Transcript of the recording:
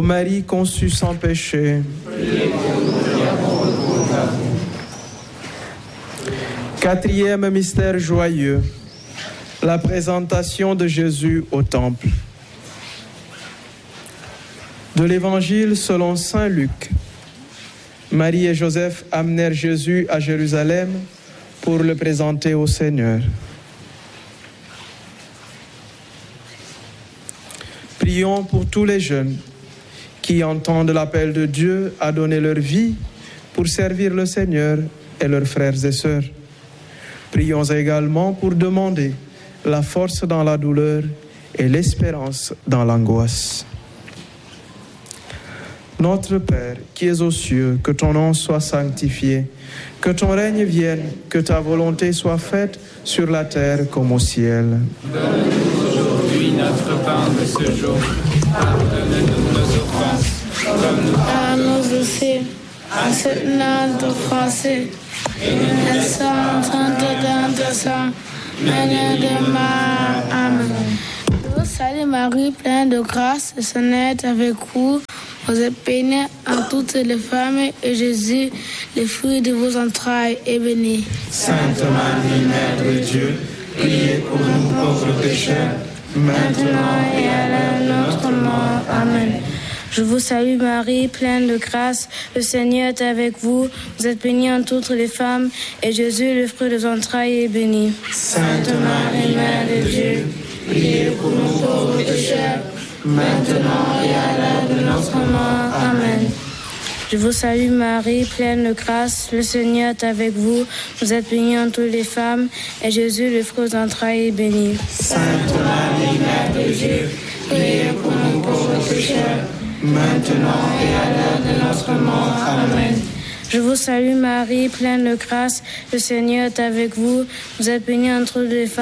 Marie conçue sans péché. Quatrième mystère joyeux, la présentation de Jésus au temple. De l'Évangile selon saint Luc. Marie et Joseph amenèrent Jésus à Jérusalem pour le présenter au Seigneur. Prions pour tous les jeunes qui entendent l'appel de Dieu à donner leur vie pour servir le Seigneur et leurs frères et sœurs. Prions également pour demander la force dans la douleur et l'espérance dans l'angoisse. Notre Père, qui es aux cieux, que ton nom soit sanctifié, que ton règne vienne, que ta volonté soit faite sur la terre comme au ciel. Donne-nous aujourd'hui notre pain de ce jour. Pardonne-nous nos offenses, comme nous pardonnons aussi à ceux notre offensés. Et ne laisse pas entrer dans ta sang, mais de mal. Amen. Salut Marie, pleine de grâce, le Seigneur est avec vous. Vous êtes bénie en toutes les femmes, et Jésus, le fruit de vos entrailles, est béni. Sainte Marie, Mère de Dieu, priez pour nous pauvres pécheurs, maintenant et à l'heure de notre mort. Amen. Je vous salue Marie, pleine de grâce, le Seigneur est avec vous. Vous êtes bénie en toutes les femmes, et Jésus, le fruit de vos entrailles, est béni. Sainte Marie, Mère de Dieu, priez pour nous pauvres pécheurs, maintenant et à l'heure de notre mort. Amen. Je vous salue Marie, pleine de grâce, le Seigneur est avec vous. Vous êtes bénie entre toutes les femmes, et Jésus, le fruit de vos entrailles, est béni. Sainte Marie, Mère de Dieu, priez pour nous pauvres pécheurs, maintenant et à l'heure de notre mort. Amen. Je vous salue Marie, pleine de grâce, le Seigneur est avec vous. Vous êtes bénie entre toutes les femmes.